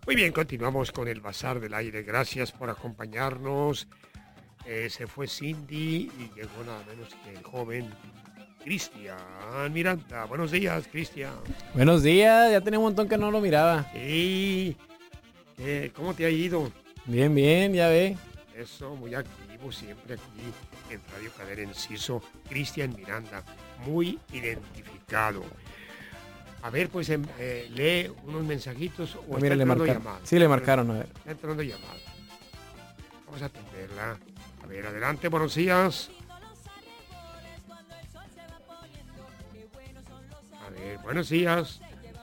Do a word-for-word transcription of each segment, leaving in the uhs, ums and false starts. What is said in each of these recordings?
Muy bien, continuamos con el Bazar del Aire. Gracias por acompañarnos. Eh, se fue Cindy y llegó nada menos que el joven Cristian Miranda. Buenos días, Cristian. Buenos días, ya tenía un montón que no lo miraba. Sí, eh, ¿cómo te ha ido? Bien, bien, ya ve. Eso, muy activo siempre aquí en Radio Cadena Enciso. Cristian Miranda, muy identificado. A ver, pues eh, lee unos mensajitos o No, está mira, le entrando marcaron. llamadas. Sí, le marcaron, a ver. Está entrando llamada. Vamos a atenderla. A ver, adelante, buenos días. A ver, buenos días.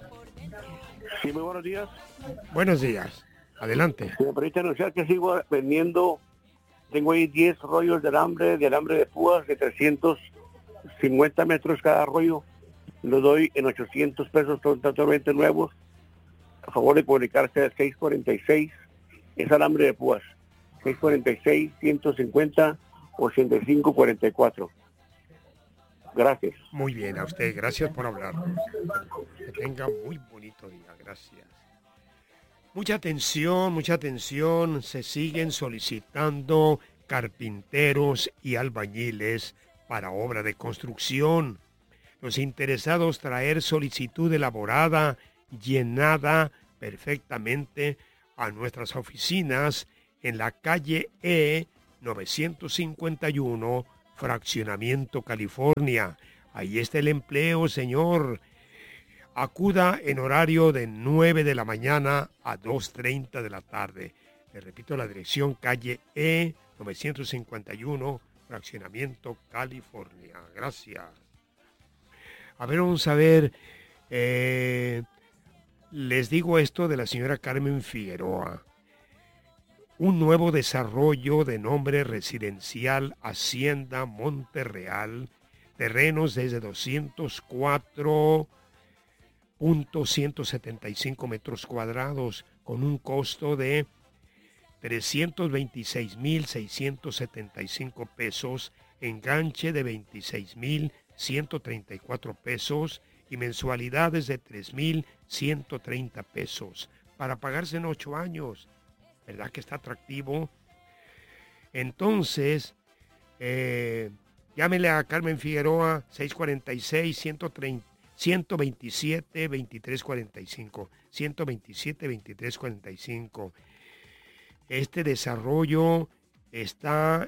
Sí, muy buenos días. Buenos días. Adelante. Si me permite anunciar que sigo vendiendo, tengo ahí diez rollos de alambre, de alambre de púas de trescientos cincuenta metros cada rollo. Lo doy en ochocientos pesos totalmente nuevos. A favor de comunicarse al seis cuarenta y seis, es alambre de púas. seis cuarenta y seis, ciento cincuenta, ochenta y cinco cuarenta y cuatro. Gracias. Muy bien, a usted. Gracias por hablarnos. Que tenga muy bonito día. Gracias. Mucha atención, mucha atención. Se siguen solicitando carpinteros y albañiles para obra de construcción. Los interesados traer solicitud elaborada, llenada perfectamente a nuestras oficinas en la calle E novecientos cincuenta y uno, Fraccionamiento California. Ahí está el empleo, señor. Acuda en horario de nueve de la mañana a dos treinta de la tarde. Le repito la dirección, calle E novecientos cincuenta y uno, Fraccionamiento California. Gracias. A ver, vamos a ver. Eh, les digo esto de la señora Carmen Figueroa. Un nuevo desarrollo de nombre residencial Hacienda Monterreal. Terrenos desde doscientos cuatro punto ciento setenta y cinco metros cuadrados con un costo de trescientos veintiséis mil seiscientos setenta y cinco pesos, enganche de veintiséis mil ciento treinta y cuatro pesos y mensualidades de tres mil ciento treinta pesos para pagarse en ocho años. ¿Verdad que está atractivo? Entonces, eh, llámele a Carmen Figueroa, seis cuarenta y seis, ciento treinta, ciento veintisiete, veintitrés cuarenta y cinco, ciento veintisiete, veintitrés cuarenta y cinco. Este desarrollo está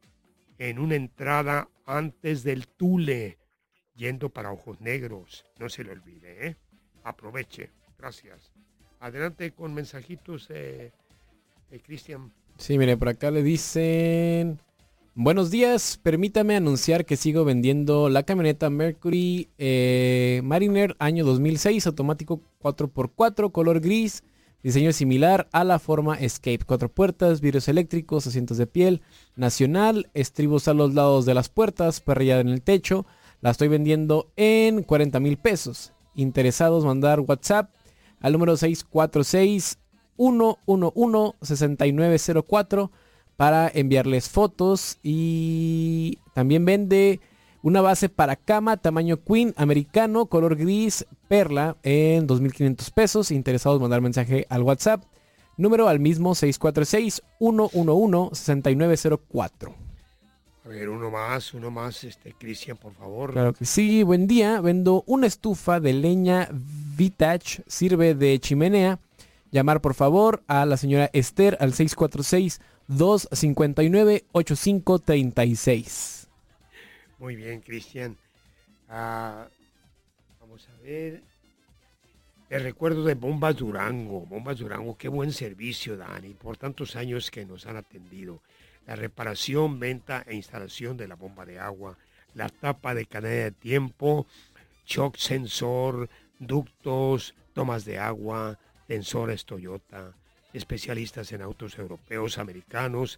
en una entrada antes del Tule, yendo para Ojos Negros. No se le olvide, ¿eh? Aproveche. Gracias. Adelante con mensajitos, eh, eh, Cristian. Sí, mire, por acá le dicen... Buenos días, permítame anunciar que sigo vendiendo la camioneta Mercury eh, Mariner año dos mil seis, automático cuatro por cuatro, color gris, diseño similar a la forma Escape, cuatro puertas, vidrios eléctricos, asientos de piel, nacional, estribos a los lados de las puertas, parrilla en el techo. La estoy vendiendo en cuarenta mil pesos. Interesados, mandar WhatsApp al número seis cuatro seis, uno uno uno, seis nueve cero cuatro para enviarles fotos. Y también vende una base para cama tamaño Queen americano, color gris, perla en dos mil quinientos pesos. Interesados, mandar mensaje al WhatsApp. Número al mismo seis cuatro seis, uno uno uno, seis nueve cero cuatro. A ver, uno más, uno más, este, Cristian, por favor. Claro que sí, buen día. Vendo una estufa de leña Vitach, sirve de chimenea. Llamar por favor a la señora Esther al seis cuatro seis, dos cinco nueve, ocho cinco tres seis. Muy bien, Cristian. Ah, vamos a ver. El recuerdo de Bombas Durango. Bombas Durango, qué buen servicio, Dani, por tantos años que nos han atendido. La reparación, venta e instalación de la bomba de agua, la tapa de cadena de tiempo, shock sensor, ductos, tomas de agua, sensores Toyota, especialistas en autos europeos, americanos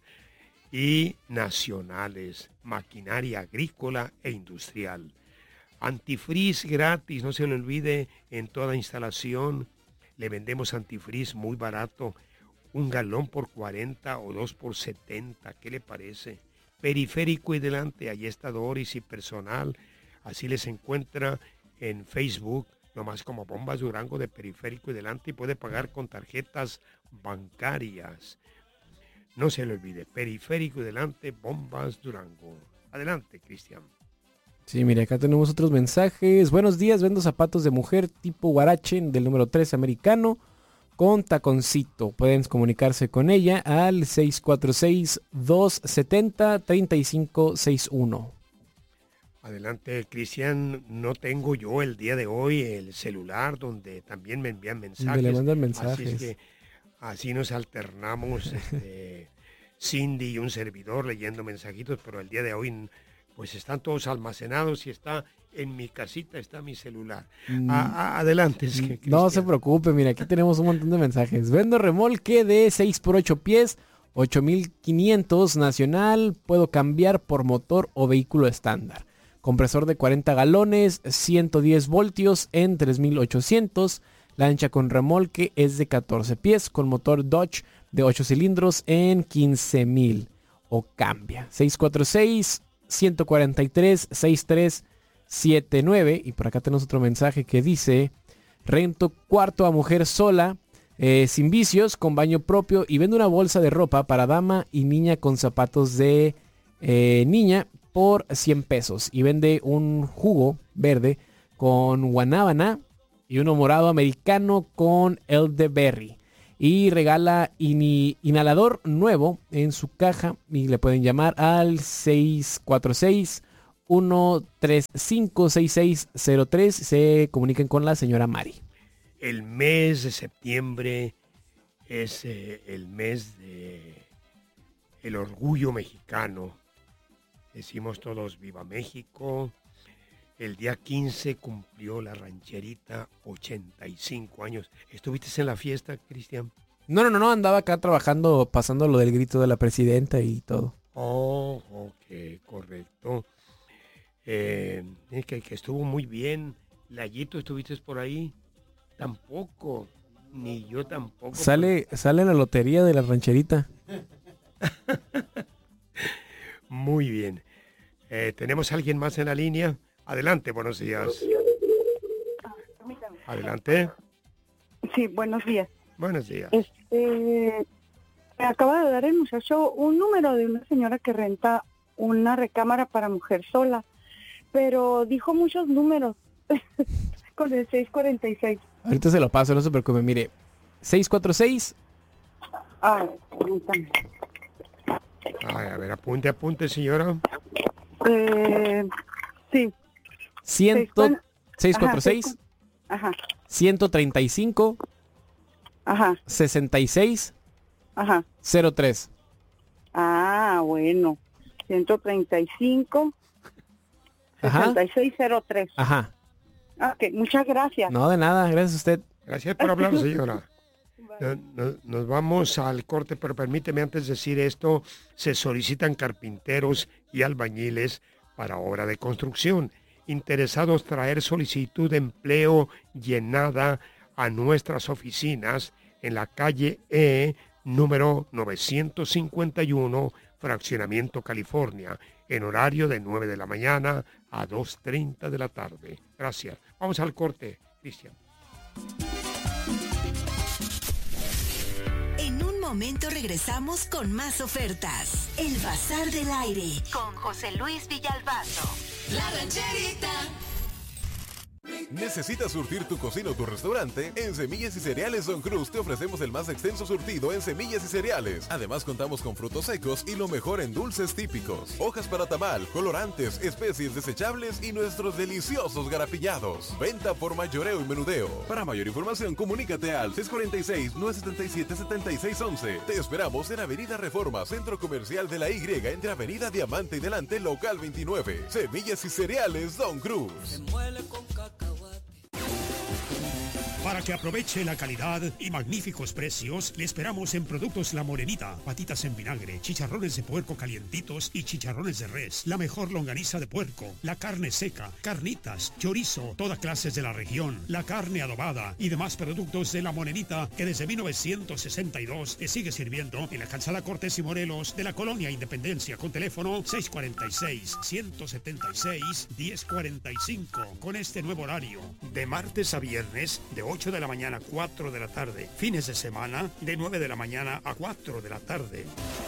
y nacionales, maquinaria agrícola e industrial. Antifreeze gratis, no se le olvide, en toda instalación. Le vendemos antifreeze muy barato. Un galón por cuarenta o dos por setenta, ¿qué le parece? Periférico y delante, ahí está Doris y personal. Así les encuentra en Facebook, nomás como Bombas Durango de Periférico y Delante, y puede pagar con tarjetas bancarias. No se le olvide, Periférico y Delante, Bombas Durango. Adelante, Cristian. Sí, mire, acá tenemos otros mensajes. Buenos días, vendo zapatos de mujer tipo Guarache del número tres americano con taconcito. Pueden comunicarse con ella al seis cuatro seis, dos siete cero, tres cinco seis uno. Adelante, Cristian. No tengo yo el día de hoy el celular donde también me envían mensajes. Me le mandan mensajes. Así es que así nos alternamos, este, Cindy y un servidor leyendo mensajitos, pero el día de hoy pues están todos almacenados y está en mi casita, está mi celular. Mm. A, a, adelante. Es que, no se preocupe, mira, aquí tenemos un montón de mensajes. Vendo remolque de seis por ocho pies, ocho mil quinientos nacional, puedo cambiar por motor o vehículo estándar. Compresor de cuarenta galones, ciento diez voltios en tres mil ochocientos. Lancha con remolque es de catorce pies con motor Dodge de ocho cilindros en quince mil. O cambia. seis cuatro seis, uno cuatro tres, seis tres siete nueve. Y por acá tenemos otro mensaje que dice: rento cuarto a mujer sola, eh, sin vicios, con baño propio, y vendo una bolsa de ropa para dama y niña con zapatos de eh, niña por cien pesos. Y vende un jugo verde con guanábana y uno morado americano con elderberry. Y regala in inhalador nuevo en su caja y le pueden llamar al seis cuatro seis, uno tres cinco, seis seis cero tres. Se comuniquen con la señora Mari. El mes de septiembre es eh, el mes de el orgullo mexicano. Decimos todos Viva México. El día quince cumplió la rancherita ochenta y cinco años. ¿Estuviste en la fiesta, Cristian? No, no, no, no, andaba acá trabajando, pasando lo del grito de la presidenta y todo. Oh, ok, correcto. Eh, que, que estuvo muy bien. Layito, ¿estuviste por ahí? Tampoco, ni yo tampoco. Sale, pero... sale la lotería de la rancherita. Muy bien. Eh, ¿Tenemos a alguien más en la línea? Adelante, buenos días. Adelante. Sí, buenos días. Buenos días. Este, me acaba de dar el muchacho un número de una señora que renta una recámara para mujer sola, pero dijo muchos números con el seis cuarenta y seis. Ahorita se lo paso, no se preocupe, mire. seis cuatro seis. Ah, permítame. Ay, a ver, apunte, apunte, señora. Eh, sí. Ciento, seis cuatro seis. Ajá. ciento treinta y cinco. Ajá. sesenta y seis. Ajá. cero tres. Ah, bueno. ciento treinta y cinco. sesenta y seis cero tres. Ajá. Ok, muchas gracias. No, de nada, gracias a usted. Gracias por hablar, señora. Nos, nos vamos al corte, pero permíteme antes decir esto. Se solicitan carpinteros y albañiles para obra de construcción. Interesados traer solicitud de empleo llenada a nuestras oficinas en la calle E, número novecientos cincuenta y uno, Fraccionamiento California, en horario de nueve de la mañana a dos treinta de la tarde. Gracias. Vamos al corte, Cristian. En un momento regresamos con más ofertas. El Bazar del Aire con José Luis Villalbazo. La Rancherita. ¿Necesitas surtir tu cocina o tu restaurante? En Semillas y Cereales Don Cruz te ofrecemos el más extenso surtido en semillas y cereales. Además contamos con frutos secos y lo mejor en dulces típicos, hojas para tamal, colorantes, especies desechables y nuestros deliciosos garapillados. Venta por mayoreo y menudeo. Para mayor información comunícate al seis cuatro seis, nueve siete siete, siete seis once. Te esperamos en Avenida Reforma, Centro Comercial de la Y, entre Avenida Diamante y Delante, Local veintinueve. Semillas y Cereales Don Cruz. Para que aproveche la calidad y magníficos precios, le esperamos en Productos La Morenita, patitas en vinagre, chicharrones de puerco calientitos y chicharrones de res, la mejor longaniza de puerco, la carne seca, carnitas, chorizo, todas clases de la región, la carne adobada y demás productos de La Morenita que desde mil novecientos sesenta y dos le sigue sirviendo en la calzada Cortés y Morelos de la Colonia Independencia con teléfono seis cuatro seis, uno siete seis, uno cero cuatro cinco con este nuevo horario de martes a viernes de ocho de la mañana a cuatro de la tarde, fines de semana de nueve de la mañana a cuatro de la tarde.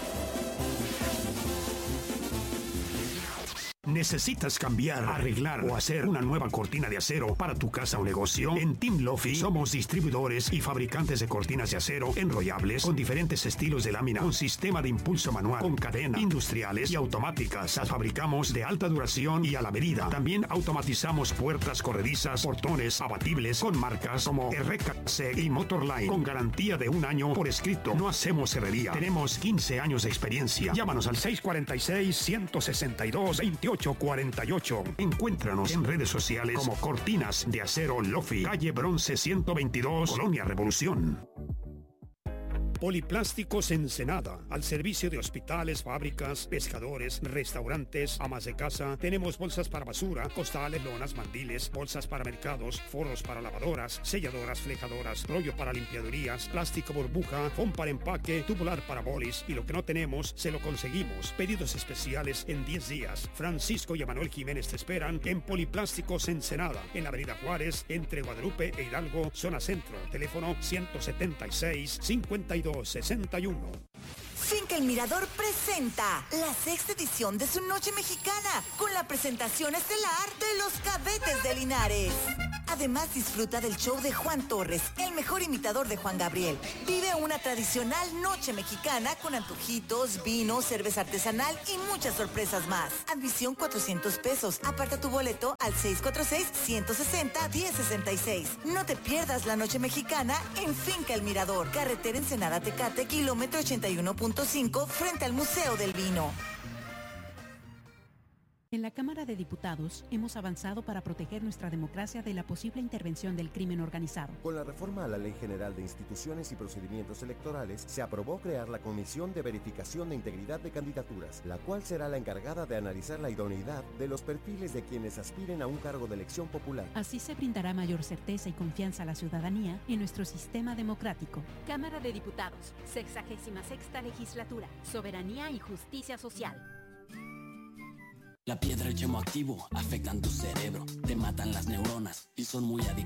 ¿Necesitas cambiar, arreglar o hacer una nueva cortina de acero para tu casa o negocio? En Team Lofi somos distribuidores y fabricantes de cortinas de acero enrollables con diferentes estilos de lámina, con sistema de impulso manual, con cadena, industriales y automáticas. Las fabricamos de alta duración y a la medida. También automatizamos puertas corredizas, portones abatibles con marcas como R K C y Motorline con garantía de un año por escrito. No hacemos herrería. Tenemos quince años de experiencia. Llámanos al seis cuatro seis, uno seis dos, veintiocho cuarenta y ocho. Encuéntranos en redes sociales como Cortinas de Acero Lofi, calle Bronce ciento veintidós, Colonia Revolución. Poliplásticos Ensenada, al servicio de hospitales, fábricas, pescadores, restaurantes, amas de casa. Tenemos bolsas para basura, costales, lonas, mandiles, bolsas para mercados, forros para lavadoras, selladoras, flejadoras, rollo para limpiadurías, plástico burbuja, foam para empaque, tubular para bolis, y lo que no tenemos, se lo conseguimos. Pedidos especiales en diez días. Francisco y Emanuel Jiménez te esperan en Poliplásticos Ensenada, en la avenida Juárez, entre Guadalupe e Hidalgo, zona centro. Teléfono ciento setenta y seis, cincuenta y dos sesenta y uno. Finca El Mirador presenta la sexta edición de su Noche Mexicana con la presentación estelar de los Cadetes de Linares. Además, disfruta del show de Juan Torres, el mejor imitador de Juan Gabriel. Vive una tradicional noche mexicana con antojitos, vino, cerveza artesanal y muchas sorpresas más. Admisión cuatrocientos pesos. Aparta tu boleto al seis cuatro seis, uno seis cero, uno cero seis seis. No te pierdas la Noche Mexicana en Finca El Mirador. Carretera Ensenada Tecate, kilómetro ochenta y uno punto cinco, frente al Museo del Vino. En la Cámara de Diputados hemos avanzado para proteger nuestra democracia de la posible intervención del crimen organizado. Con la reforma a la Ley General de Instituciones y Procedimientos Electorales, se aprobó crear la Comisión de Verificación de Integridad de Candidaturas, la cual será la encargada de analizar la idoneidad de los perfiles de quienes aspiren a un cargo de elección popular. Así se brindará mayor certeza y confianza a la ciudadanía en nuestro sistema democrático. Cámara de Diputados, sexagésima sexta legislatura, soberanía y justicia social. La piedra y el yemo activo afectan tu cerebro, te matan las neuronas y son muy adictivos.